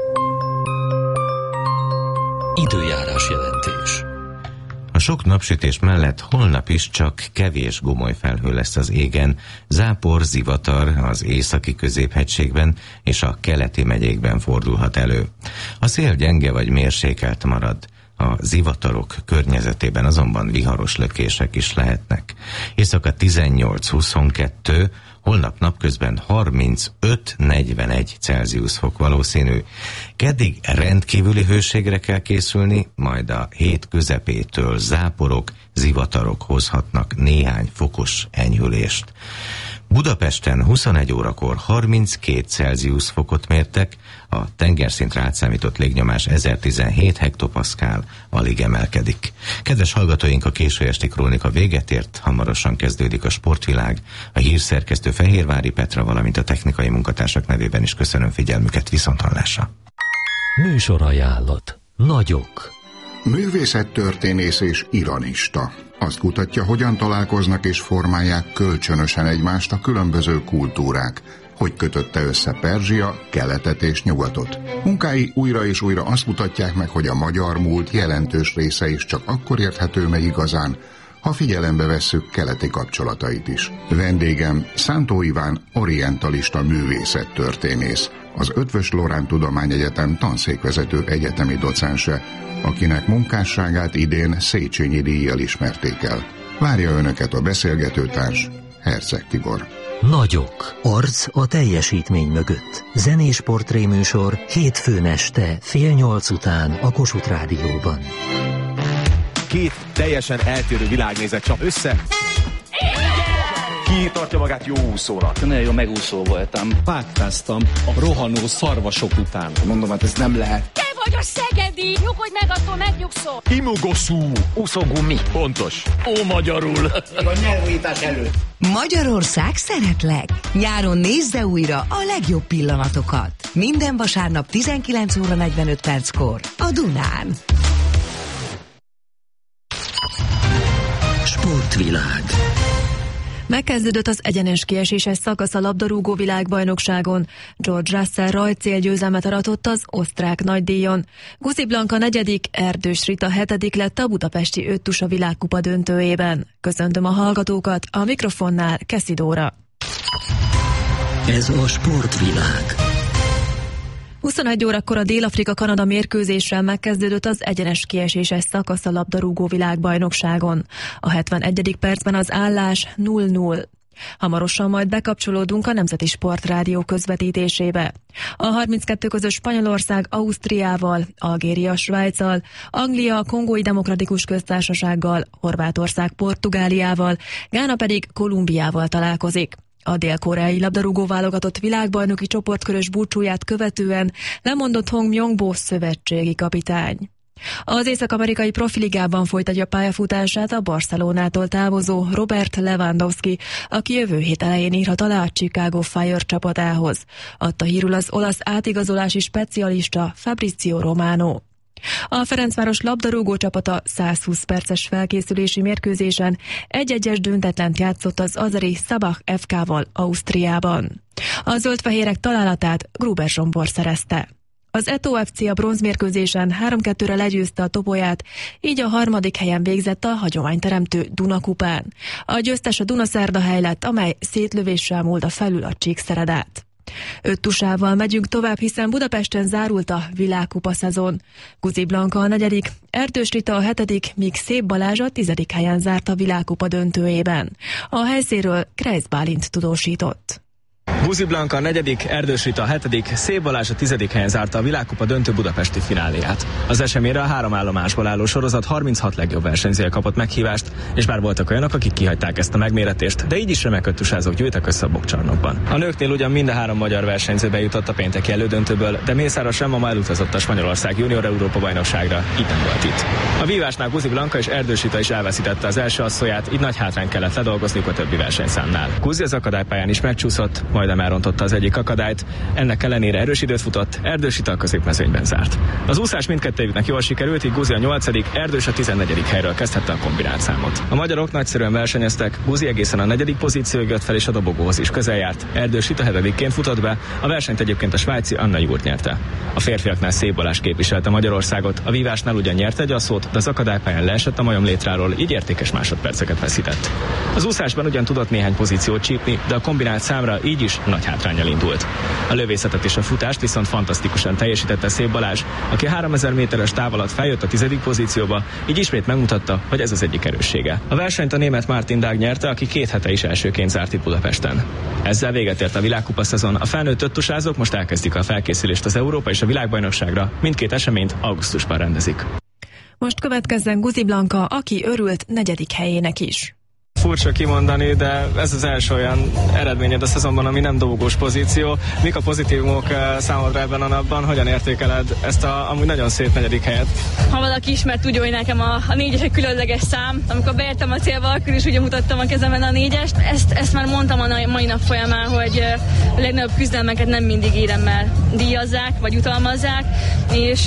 Időjárás jelentés.
A sok napsütés mellett holnap is csak kevés gomolyfelhő lesz az égen, zápor, zivatar az északi középhegységben és a keleti megyékben fordulhat elő. A szél gyenge vagy mérsékelt marad, a zivatarok környezetében azonban viharos lökések is lehetnek. Éjszaka 18-22, holnap napközben 35-41 Celsius fok valószínű. Keddig rendkívüli hőségre kell készülni, majd a hét közepétől záporok, zivatarok hozhatnak néhány fokos enyhülést. Budapesten 21 órakor 32 Celsius fokot mértek, a tengerszintre átszámított légnyomás 1017 hektopaszkál, alig emelkedik. Kedves hallgatóink, a késő esti krónika véget ért, hamarosan kezdődik a sportvilág. A hírszerkesztő Fehérvári Petra, valamint a technikai munkatársak nevében is köszönöm figyelmüket, viszonthallásra.
Műsorajánlat. Nagyok.
Művészettörténész és ironista. Azt kutatja, hogyan találkoznak és formálják kölcsönösen egymást a különböző kultúrák, hogy kötötte össze Perzsia, keletet és nyugatot. Munkái újra és újra azt mutatják meg, hogy a magyar múlt jelentős része is csak akkor érthető meg igazán, ha figyelembe vesszük keleti kapcsolatait is. Vendégem Szántó Iván orientalista művészettörténész, az Eötvös Loránd Tudományegyetem tanszékvezető egyetemi docense, akinek munkásságát idén Széchenyi díjjal ismerték el. Várja Önöket a beszélgetőtárs, Herceg Tibor.
Nagyok. Arc a teljesítmény mögött. Zenés portréműsor hétfőn este 7:30 után a Kossuth Rádióban.
Két teljesen eltérő világnézet csap össze. Ki tartja magát jó úszónak?
Nagyon jó megúszó voltam. Pátkáztam a rohanó szarvasok után. Mondom, hát ez nem lehet.
Te vagy a szegedi! Nyugodj meg, attól megnyugszol!
Imogoszú! Úszógumi. Pontos. Ó, magyarul!
A nyelvújítás előtt.
Magyarország szeretlek! Nyáron nézze újra a legjobb pillanatokat. Minden vasárnap 19:45 a Dunán.
Sportvilág.
Megkezdődött az egyenes kieséses szakasz a labdarúgó világbajnokságon. George Russell rajtcélgyőzelmet aratott az osztrák nagydíjon. Guzi Blanka 4., Erdős Rita 7. lett a budapesti öttusa világkupa döntőjében. Köszöntöm a hallgatókat, a mikrofonnál Keszi Dóra.
Ez a Sportvilág.
21 órakor a Dél-Afrika-Kanada mérkőzéssel megkezdődött az egyenes kieséses szakasz a labdarúgó világbajnokságon. A 71. percben az állás 0-0. Hamarosan majd bekapcsolódunk a Nemzeti Sportrádió közvetítésébe. A 32 közös Spanyolország Ausztriával, Algéria Svájccal, Anglia a Kongói Demokratikus Köztársasággal, Horvátország Portugáliával, Gána pedig Kolumbiával találkozik. A dél-koreai labdarúgó válogatott világbajnoki csoportkörös búcsúját követően lemondott Hong Myong-bo szövetségi kapitány. Az észak-amerikai profiligában folytatja pályafutását a Barcelonától távozó Robert Lewandowski, aki jövő hét elején írhat alá a Chicago Fire csapatához, adta hírül az olasz átigazolási specialista Fabrizio Romano. A Ferencváros labdarúgó csapata 120 perces felkészülési mérkőzésen 1-1-es döntetlent játszott az azeri Sabah FK-val Ausztriában. A zöldfehérek találatát Gruber Zsombor szerezte. Az Eto FC a bronzmérkőzésen 3-2-re legyőzte a Topolyát, így a 3. helyen végzett a hagyományteremtő Dunakupán. A győztes a Dunaszerdahely lett, amely szétlövéssel múlta felül a Csíkszeredát. Öttusával megyünk tovább, hiszen Budapesten zárult a világkupa szezon. Guzi Blanka a 4., Erdős Rita a 7., míg Szép Balázs a 10. helyen zárt a világkupa döntőjében. A helyszínről Kreisz Bálint tudósított.
Guzi Blanka a 4., Erdős Rita a 7., Szép Balázs a 10. helyen zárta a világkupa döntő budapesti fináléját. Az eseményre a 3 állomásból álló sorozat 36 legjobb versenyzője kapott meghívást, és bár voltak olyanok, akik kihagyták ezt a megméretést, de így is remek öttusázók gyűjtek össze a bokcsarnokban. A nőknél ugyan mind a 3 magyar versenyző bejutott a pénteki elődöntőből, de Mészáros Emma elutazott a Spanyolország junior Európa bajnokságra, így nem volt itt. A vívásnál Guzi Blanka és Erdős Rita is elveszítette az első asszonyát, így nagy hátrányt kellett ledolgozniuk a többi versenyszámnál. Guzi az akadálypályán is megcsúszott, majdnem elrontotta az egyik akadályt, ennek ellenére erős időt futott, Erdős Rita a középmezőnyben zárt. Az úszás mindkettőjüknek jól sikerült, így Guzi a 8., Erdős a 14. helyről kezdhette a kombinált számot. A magyarok nagyszerűen versenyeztek, Guzi egészen a 4. pozícióig jött fel, és a dobogóhoz is közel járt. Erdős Rita 7-ként futott be, a versenyt egyébként a svájci Anna Jurt nyerte. A férfiaknál Szép Balázs képviselte Magyarországot, a vívásnál ugyan nyerte egy asszót, de az akadálypályán leesett a majomlétráról, így értékes másodperceket veszített. Az úszásban ugyan tudott néhány pozíciót csípni, de a kombinált számra így is nagy hátránnyal indult. A lövészetet és a futást viszont fantasztikusan teljesítette Szép Balázs, aki 3000 méteres táv alatt feljött a 10. pozícióba, így ismét megmutatta, hogy ez az egyik erőssége. A versenyt a német Martin Dag nyerte, aki 2 hete is elsőként zárt itt Budapesten. Ezzel véget ért a világkupa szezon. A felnőtt öttusázók most elkezdik a felkészülést az Európa és a világbajnokságra, mindkét eseményt augusztusban rendezik.
Most következzen Guzi Blanka, aki örült 4. helyének is.
Furcsa kimondani, de ez az első olyan eredményed a szezonban, ami nem dobogós pozíció. Mik a pozitívumok számodra ebben a napban? Hogyan értékeled ezt a amúgy nagyon szép 4. helyet?
Ha valaki ismert, tudja, hogy nekem a 4-es egy különleges szám. Amikor beértem a célba, akkor is ugye mutattam a kezemben a 4-est. Ezt már mondtam a mai nap folyamán, hogy a legnagyobb küzdelmeket nem mindig éremmel díjazzák, vagy jutalmazzák, és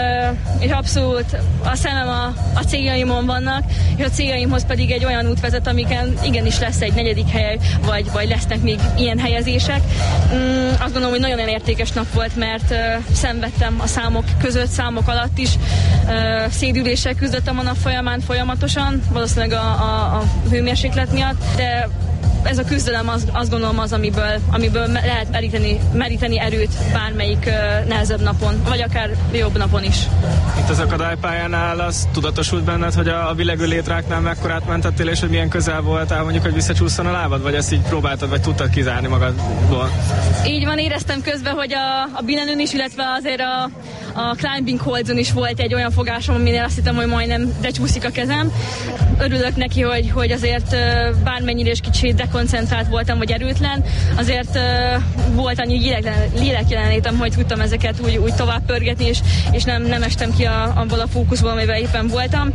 abszolút a szemem a céljaimon vannak, és a céljaimhoz pedig egy olyan út vezet, amiken igenis lesz egy 4. hely, vagy lesznek még ilyen helyezések. Azt gondolom, hogy nagyon értékes nap volt, mert szenvedtem a számok között, számok alatt is. Szédüléssel küzdöttem a nap folyamán folyamatosan, valószínűleg a hőmérséklet miatt, de ez a küzdelem azt gondolom az, amiből lehet meríteni erőt bármelyik nehezebb napon, vagy akár jobb napon is.
Itt az akadálypályánál az tudatosult benned, hogy a billegő létráknál mekkorát mentettél, és hogy milyen közel voltál mondjuk, hogy visszacsúszson a lábad, vagy ezt így próbáltad, vagy tudtad kizárni magadból?
Így van, éreztem közben, hogy a billenőn is, illetve azért a climbing holdon is volt egy olyan fogásom, aminél azt hittem, hogy majdnem becsúszik a kezem. Örülök neki, hogy azért bármennyire is kicsit dekoncentrált voltam, vagy erőtlen, azért volt annyi lélekjelenlétem, hogy tudtam ezeket úgy tovább pörgetni, és nem estem ki abból a fókuszból, amivel éppen voltam.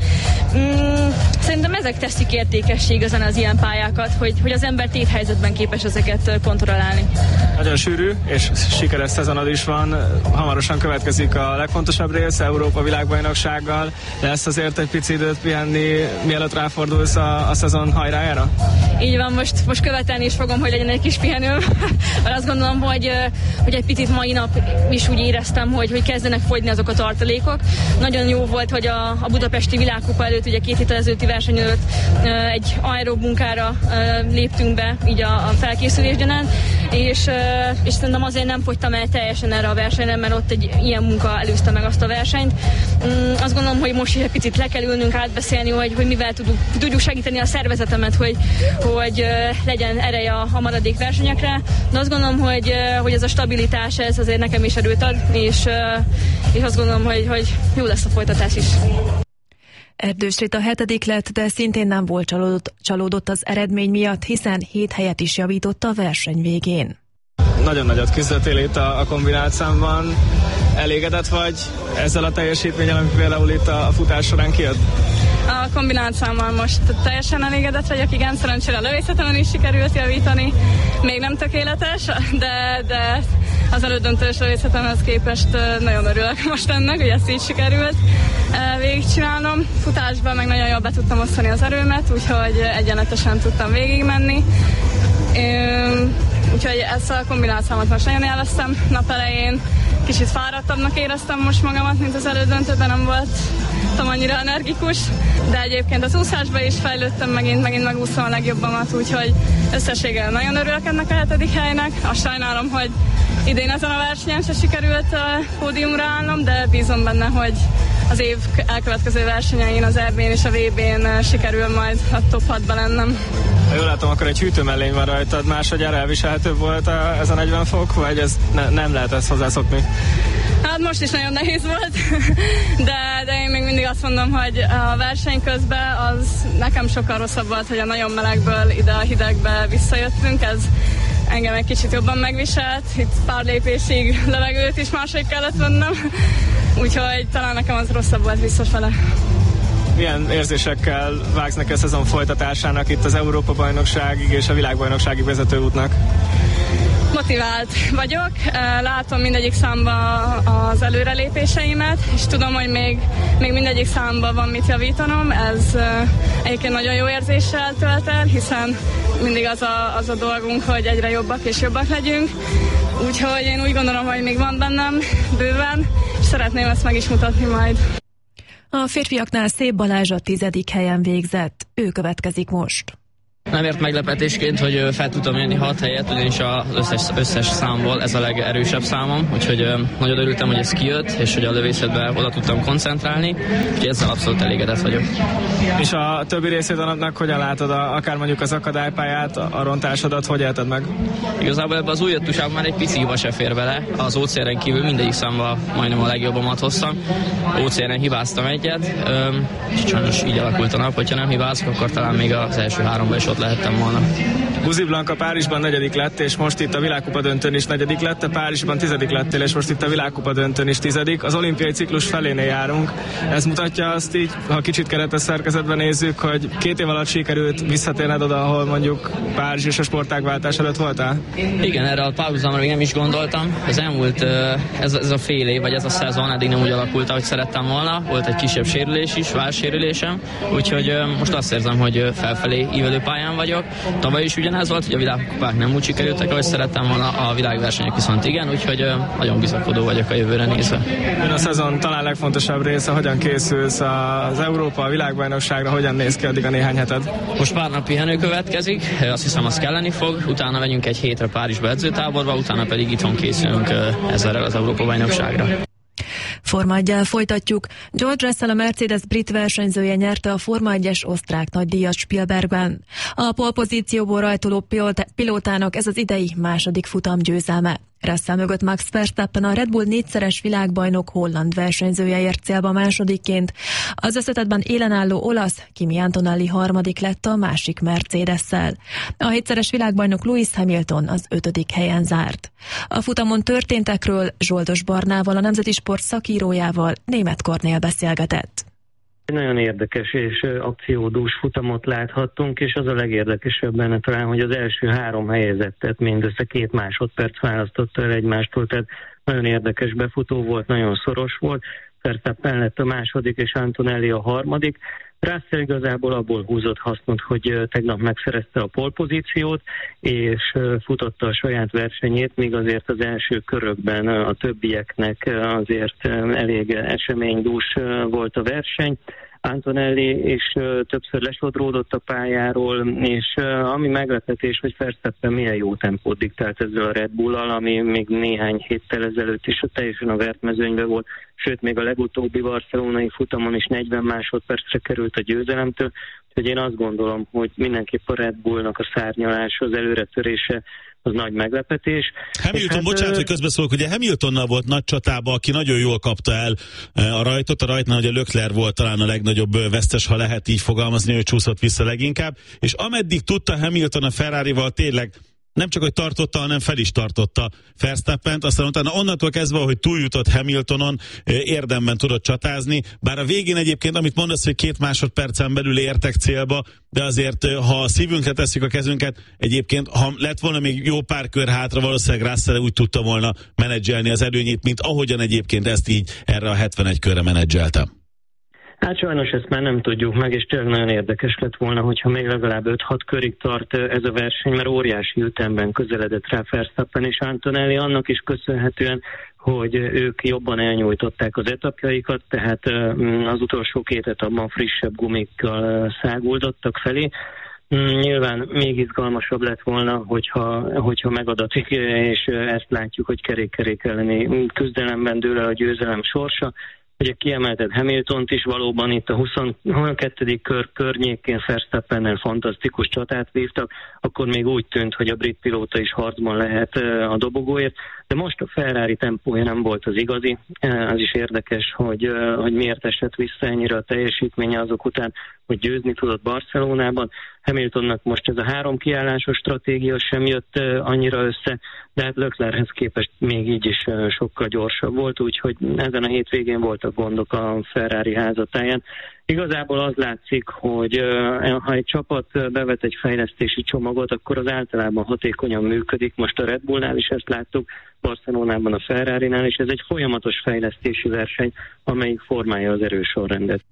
Szerintem ezek teszik értékessé igazán az ilyen pályákat, hogy az ember téthelyzetben képes ezeket kontrollálni.
Nagyon sűrű és sikeres szezonod is van. Hamarosan következik a legfontosabb rész, Európa világbajnoksággal. Lesz azért egy pici időt pihenni, mielőtt ráfordulsz a szezon hajrájára?
Így van, most követelni is fogom, hogy legyen egy kis pihenőm. Mert azt gondolom, hogy egy picit mai nap is úgy éreztem, hogy kezdenek fogyni azok a tartalékok. Nagyon jó volt, hogy a budapesti világkupa előtt, ugye 2 héttel ezelőtti verseny előtt egy aerob munkára léptünk be, így a felkészülés gyanánt, és szerintem azért nem fogytam el teljesen erre a versenyre, mert ott egy ilyen munka előzte meg azt a versenyt. Azt gondolom, hogy most is egy picit le kell ülnünk átbeszélni, hogy mivel tudjuk segíteni a szervezetemet, hogy legyen ereje a maradék versenyekre, de azt gondolom, hogy ez a stabilitás, ez azért nekem is erőt ad, és azt gondolom, hogy jó lesz a folytatás is.
Erdős Rita 7. lett, de szintén nem volt csalódott az eredmény miatt, hiszen 7 helyet is javított a verseny végén.
Nagyon nagyot küzdöttél itt a kombinált számban. Elégedett vagy ezzel a teljesítménnyel, ami például itt a futás során kijött?
A kombinált számmal most teljesen elégedett vagyok, igen, szerencsére a lövészetemen is sikerült javítani. Még nem tökéletes, de az elődöntős lövészetemhez képest nagyon örülök most ennek, hogy ezt így sikerült végigcsinálnom. Futásban meg nagyon jól be tudtam osztani az erőmet, úgyhogy egyenletesen tudtam végigmenni. Úgyhogy ezt a kombinált számot most nagyon élveztem nap elején. Kicsit fáradtabbnak éreztem most magamat, mint az elődöntőben, nem voltam annyira energikus, de egyébként az úszásban is fejlődtem, megint megúsztam a legjobbamat, úgyhogy összességgel nagyon örülök ennek a 7. helynek. Azt sajnálom, hogy idén ezen a versenyen se sikerült pódiumra állnom, de bízom benne, hogy az év elkövetkező versenyein, az EB-n és a VB-n sikerül majd a top 6-ba lennem.
Ha jól látom, akkor egy hűtőmellény van rajtad, másodjára elviselhető volt ez a 40 fok, vagy ez nem lehet ezt hozzászokni?
Hát most is nagyon nehéz volt, de én még mindig azt mondom, hogy a verseny közben az nekem sokkal rosszabb volt, hogy a nagyon melegből ide a hidegbe visszajöttünk, ez engem egy kicsit jobban megviselt, itt pár lépésig levegőt is máshogy kellett vennem, úgyhogy talán nekem az rosszabb volt visszafele.
Milyen érzésekkel vágsz neki a szezon folytatásának itt az Európa-bajnokságig és a világbajnokságig vezetőútnak?
Motivált vagyok, látom mindegyik számba az előrelépéseimet, és tudom, hogy még mindegyik számba van mit javítanom. Ez egyébként nagyon jó érzéssel tölt el, hiszen mindig az a dolgunk, hogy egyre jobbak és jobbak legyünk. Úgyhogy én úgy gondolom, hogy még van bennem bőven, és szeretném ezt meg is mutatni majd.
A férfiaknál Szép Balázs a 10. helyen végzett. Ő következik most.
Nem ért meglepetésként, hogy fel tudtam jönni 6 helyet, ugyanis az összes számból ez a legerősebb számom, úgyhogy nagyon örültem, hogy ez kijött, és hogy a lövészetben oda tudtam koncentrálni, úgyhogy ezzel abszolút elégedett vagyok.
És a többi részét a napnak hogyan látod, akár mondjuk az akadálypályát, a rontásodat, hogy élted meg?
Igazából ebben az új jöttúsában már egy pici hiba se fér bele, az OCR-en kívül mindegyik számban majdnem a legjobbamat hoztam. OCR-en hibáztam egyet, és sajnos így alakult a nap, hogyha nem hibázok, akkor talán még az első 3-ban is ott lehettem volna.
Guzi Blanka Párizsban 4. lett, és most itt a világkupa döntőn is 4. lett, te Párizsban 10. lettél, és most itt a világkupa döntőn is 10. Az olimpiai ciklus felénél járunk. Ez mutatja azt így, ha kicsit keretes szerkezetben nézzük, hogy 2 év alatt sikerült visszatérned oda, ahol mondjuk Párizs és a sportágváltás előtt voltál?
Igen, erre a párhuzamra még nem is gondoltam. Az elmúlt ez a fél év, vagy ez a szezon eddig nem úgy alakult, ahogy szerettem volna. Volt egy kisebb sérülés is, válsérülésem, úgyhogy most azt érzem, hogy felfelé ívelő pályán pályán vagyok. Tavaly is ugyanez volt, hogy a világkupák nem úgy sikerültek, ahogy szerettem volna, a világversenyek viszont igen, úgyhogy nagyon bizakodó vagyok a jövőre nézve.
A szezon talán legfontosabb része, hogyan készülsz az Európa, a világbajnokságra, hogyan néz ki addig a néhány heted?
Most pár nap pihenő következik, azt hiszem az kelleni fog, utána megyünk egy hétre Párizsba edzőtáborba, utána pedig itthon készülünk ezzel az Európa bajnokságra.
Forma 1-jel folytatjuk. George Russell, a Mercedes brit versenyzője nyerte a Forma 1-es osztrák nagydíjat Spielbergben. A polpozícióból rajtoló pilótának ez az idei második futam győzelme. Russell mögött Max Verstappen, a Red Bull 4-szeres világbajnok holland versenyzője ért célba másodikként. Az összetettben élen álló olasz Kimi Antonelli harmadik lett a másik Mercedes-szel. A 7-szeres világbajnok Lewis Hamilton az 5. helyen zárt. A futamon történtekről Zsoldos Barnával, a Nemzeti Sport szakírójával Németh Kornél beszélgetett.
Nagyon érdekes és akciódús futamot láthattunk, és az a legérdekesebb benne talán, hogy az első 3 helyezettet mindössze 2 másodperc választotta el egymástól, tehát nagyon érdekes befutó volt, nagyon szoros volt. Verstappen lett a második, és Antonelli a harmadik. Russell igazából abból húzott hasznot, hogy tegnap megszerezte a polpozíciót, és futotta a saját versenyét, míg azért az első körökben a többieknek azért elég eseménydús volt a verseny. Antonelli is többször lesodródott a pályáról, és ami meglepetés, hogy Verstappen milyen jó tempót diktált ezzel a Red Bull-al, ami még néhány héttel ezelőtt is teljesen a vertmezőnyben volt, sőt még a legutóbbi barcelonai futamon is 40 másodpercre került a győzelemtől, úgyhogy én azt gondolom, hogy mindenképp a Red Bullnak a szárnyalása, az előretörése az nagy meglepetés.
Hamilton, bocsánat, hogy közbeszólok, ugye Hamiltonnal volt nagy csatában, aki nagyon jól kapta el a rajtot, a rajtnál ugye Leclerc volt talán a legnagyobb vesztes, ha lehet így fogalmazni, hogy csúszott vissza leginkább, és ameddig tudta Hamilton a Ferrarival tényleg nem csak, hogy tartotta, hanem fel is tartotta Verstappent, aztán utána onnantól kezdve, hogy túljutott Hamiltonon, érdemben tudott csatázni, bár a végén egyébként, amit mondasz, hogy 2 másodpercen belül értek célba, de azért, ha a szívünkre tesszük a kezünket, egyébként, ha lett volna még jó pár kör hátra, valószínűleg Russell úgy tudta volna menedzselni az előnyét, mint ahogyan egyébként ezt így erre a 71 körre menedzseltem.
Hát sajnos ezt már nem tudjuk meg, és tényleg nagyon érdekes lett volna, hogyha még legalább 5-6 körig tart ez a verseny, mert óriási ütemben közeledett rá Verstappen és Antonelli, annak is köszönhetően, hogy ők jobban elnyújtották az etapjaikat, tehát az utolsó 2 etapban frissebb gumikkal száguldottak felé. Nyilván még izgalmasabb lett volna, hogyha megadatik, és ezt látjuk, hogy kerék-kerék elleni küzdelemben dől el a győzelem sorsa. Ugye kiemelted Hamiltont is, valóban itt a 22. kör környékén Verstappennel fantasztikus csatát vívtak, akkor még úgy tűnt, hogy a brit pilóta is harcban lehet a dobogóért, de most a Ferrari tempója nem volt az igazi. Az is érdekes, hogy miért esett vissza ennyire a teljesítménye azok után, hogy győzni tudott Barcelonában. Hamiltonnak most ez a 3 kiállásos stratégia sem jött annyira össze, de hát Leclerchez képest még így is sokkal gyorsabb volt, úgyhogy ezen a hétvégén voltak gondok a Ferrari házatáján. Igazából az látszik, hogy ha egy csapat bevet egy fejlesztési csomagot, akkor az általában hatékonyan működik. Most a Red Bullnál is ezt láttuk, Barcelonában, a Ferrarinál, és ez egy folyamatos fejlesztési verseny, amelyik formálja az erősorrendet.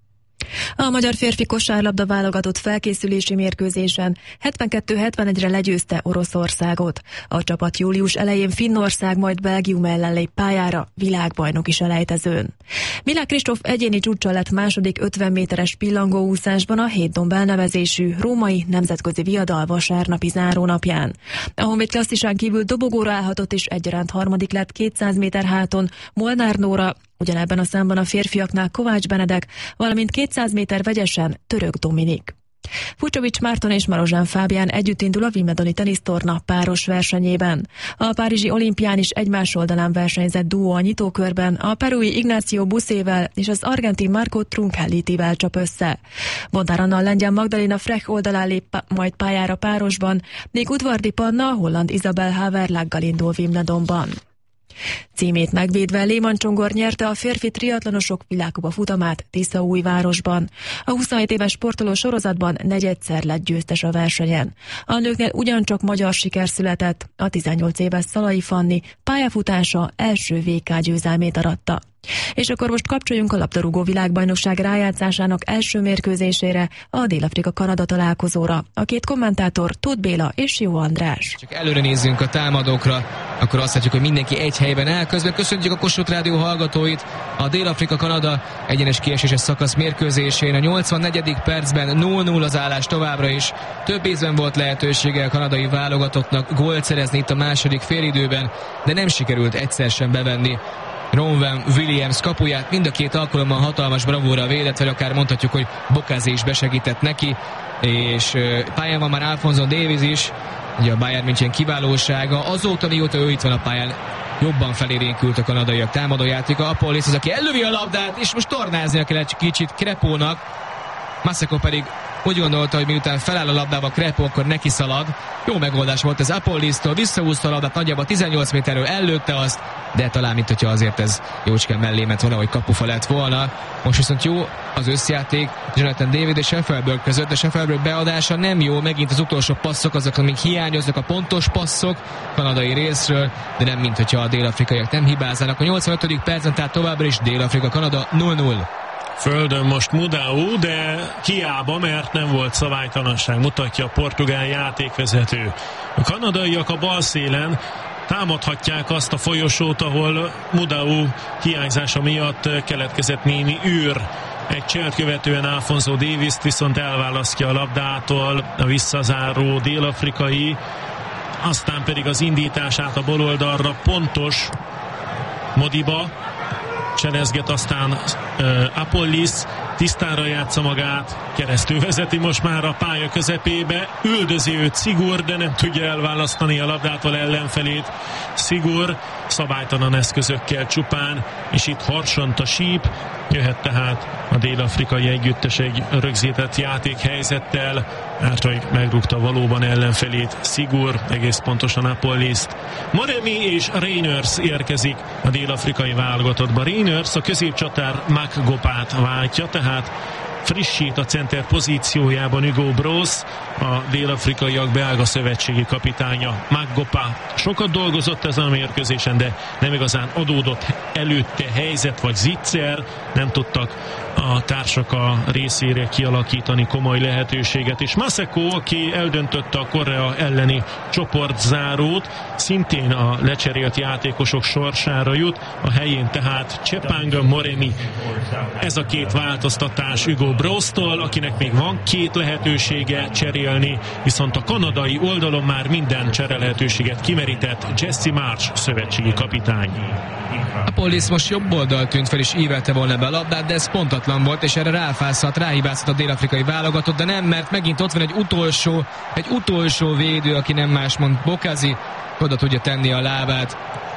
A magyar férfi kosárlabda válogatott felkészülési mérkőzésen 72-71-re legyőzte Oroszországot. A csapat július elején Finnország, majd Belgium ellen lép pályára, világbajnok is elejtezőn. Milák Kristóf egyéni csúccsal lett második 50 méteres pillangóúszásban a Hétdomb elnevezésű római nemzetközi viadal vasárnapi zárónapján. A Honvéd klasszisán kívül dobogóra állhatott és egyaránt harmadik lett 200 méter háton Molnár Nóra, ugyanebben a számban a férfiaknál Kovács Benedek, valamint 200 méter vegyesen Török Dominik. Fucsovics Márton és Marozsán Fábián együtt indul a wimbledoni tenisztorna páros versenyében. A párizsi olimpián is egymás oldalán versenyzett duó a nyitókörben, a perui Ignacio Buszével és az argentin Marco Truncellitivel csap össze. Bontár Anna a lengyel Magdalena Frech oldalán lép majd pályára párosban, míg Udvardi Panna a holland Isabel Haverlággal indul Wimbledonban. Címét megvédve Lehmann Csongor nyerte a férfi triatlonosok világkupa futamát Tiszaújvárosban. A 27 éves sportoló sorozatban negyedszer lett győztes a versenyen. A nőknél ugyancsak magyar siker született, a 18 éves Szalai Fanni pályafutása első VK győzelmét aratta. És akkor most kapcsoljunk a labdarúgó világbajnokság rájátszásának első mérkőzésére, a Dél-Afrika-Kanada találkozóra. A két kommentátor Tóth Béla és Jó András.
Csak előre nézzünk a támadókra, akkor azt látjuk, hogy mindenki egy helyben áll. Közben köszöntjük a Kossuth Rádió hallgatóit a Dél-Afrika-Kanada egyenes kieséses szakasz mérkőzésén. A 84. percben 0-0 az állás továbbra is. Több ízben volt lehetősége a kanadai válogatottnak gólt szerezni itt a második félidőben, de nem sikerült egyszer sem bevenni Ronwen Williams kapuját. Mind a két alkalommal hatalmas bravúra védett, vagy akár mondhatjuk, hogy Bokazi is besegített neki, és pályán van már Alphonso Davies is, ugye a Bayern München kiválósága. Azóta, mióta ő itt van a pályán, jobban felérénkült a kanadaiak támadójátéka. Apolis az, aki ellövi a labdát, és most tornáznia kell egy kicsit Crépónak. Maseko pedig úgy gondolta, hogy miután feláll a labdába Crépó, akkor neki szalad. Jó megoldás volt ez Apollistól, visszahúzta a labdát, nagyjából 18 méterről ellőtte azt, de talán mint hogyha azért ez jócskán mellé ment volna, hogy kapufa lett volna. Most viszont jó az összjáték Jonathan David és Sheffield között, de Sheffield beadása nem jó, megint az utolsó passzok azok, amik hiányoznak, a pontos passzok kanadai részről, de nem mint hogyha a dél-afrikaiak nem hibázának. A 85. percen tehát továbbra is Dél-Afrika-Kanada 0-0.
Földön most Mudau, de hiába, mert nem volt szabálytalanság, mutatja a portugál játékvezető. A kanadaiak a bal szélen támadhatják azt a folyosót, ahol Mudau hiányzása miatt keletkezett némi űr. Egy cselt követően Alphonso Davies viszont elválasztja a labdától a visszazáró dél-afrikai, aztán pedig az indítását a bal oldalra pontos Modiba, cselezget, aztán Apolis tisztára játsza magát, keresztül vezeti most már a pálya közepébe, üldözi őt Sigur, de nem tudja elválasztani a labdától ellenfelét. Sigur szabálytalan eszközökkel csupán, és itt harsant a síp, jöhet tehát a dél-afrikai együttes egy rögzített játékhelyzettel, Ártai megrúgta valóban ellenfelét Sigur, egész pontosan Apollist. Moremi és Reyners érkezik a dél-afrikai válogatottba. Reyners a középcsatár Makgopát váltja, tehát frissít a center pozíciójában Hugo Broos, a dél-afrikaiak belga szövetségi kapitánya. Makgopa sokat dolgozott ezen a mérkőzésen, de nem igazán adódott előtte helyzet vagy zicser, nem tudtak a társak a részére kialakítani komoly lehetőséget, és Maseko, aki eldöntötte a Korea elleni csoportzárót, szintén a lecserélt játékosok sorsára jut, a helyén tehát Chepanga Moremi. Ez a két változtatás Hugo Broostól, akinek még van két lehetősége cserélni, viszont a kanadai oldalon már minden csere lehetőséget kimerített Jesse Marsh szövetségi kapitány.
Apolis most jobb oldal tűnt fel, és ívelte volna be a labdát, de ez pontatlan volt, és erre ráhibázhat a dél-afrikai válogatott, de nem, mert megint ott van egy utolsó védő, aki nem más, mond Bokazi, oda tudja tenni a lábát,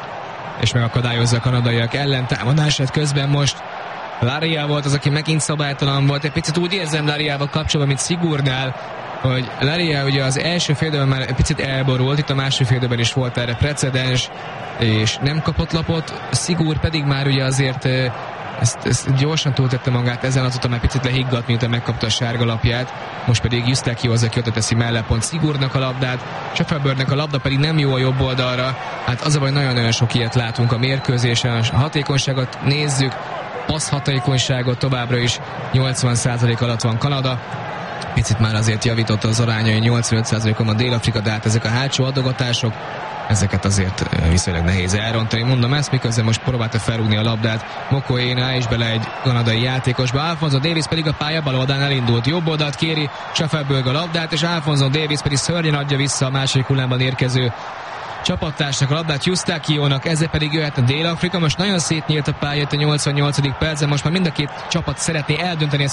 és megakadályozza a kanadaiak ellentámadását. Közben most Laria volt az, aki megint szabálytalan volt. Egy picit úgy érzem Lariával kapcsolatban, mint Sigurnál, hogy Laria ugye az első félidőben már egy picit elborult, itt a második félidőben is volt erre precedens, és nem kapott lapot. Sigur pedig már ugye azért ezt gyorsan túltette magát, ezen azóta már picit lehiggadt, miután megkapta a sárga lapját. Most pedig Justekio az, aki oda teszi mellé pont Sigurnak a labdát, Schaffelbergnek a labda pedig nem jó a jobb oldalra. Hát az a baj, nagyon-nagyon sok ilyet látunk a mérkőzésen. A hatékonyságot nézzük, passz hatékonyságot továbbra is 80% alatt van Kanada. Picit már azért javította az arányai, 85%-on a Dél-Afrika, de hát ezek a hátsó adogatások, ezeket azért viszonylag nehéz elrontani. Mondom ezt, miközben most próbálta felrúgni a labdát Mokoena, és bele egy kanadai játékosba. Alphonso Davies pedig a pálya bal oldalán elindult. Jobb oldalt kéri Schaffelberg a labdát, és Alphonso Davies pedig szörnyen adja vissza a második hullámban érkező csapattársnak a labdát, Justakiónak, ezzel pedig jöhet a Dél-Afrika. Most nagyon szétnyílt a pálya a 88. percen, most már mind a két csapat szeretné eldönteni